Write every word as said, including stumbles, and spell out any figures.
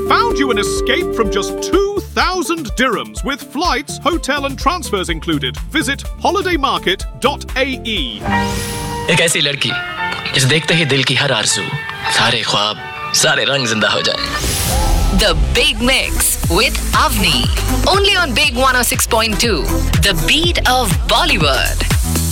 found you an escape from just two thousand dirhams with flights, hotel and transfers included. Visit holiday market dot a e. एक ऐसी लड़की जिसे देखते ही दिल की हर आरज़ू, सारे ख्वाब, सारे रंग जिंदा हो जाए. The Big Mix with Avni. Only on Big one oh six point two. The beat of Bollywood.